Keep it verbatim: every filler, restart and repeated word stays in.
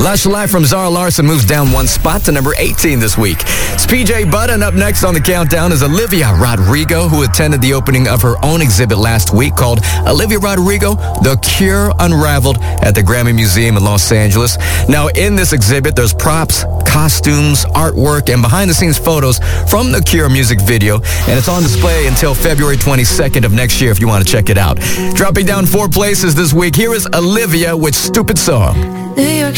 Lush Life from Zara Larsson moves down one spot to number eighteen this week. It's P J Butt, and up next on the countdown is Olivia Rodrigo, who attended the opening of her own exhibit last week called Olivia Rodrigo, The Cure Unraveled at the Grammy Museum in Los Angeles. Now, in this exhibit, there's props, costumes, artwork, and behind-the-scenes photos from the Cure music video, and it's on display until February twenty-second of next year if you want to check it out. Dropping down four places this week, here is Olivia with Stupid Song. New York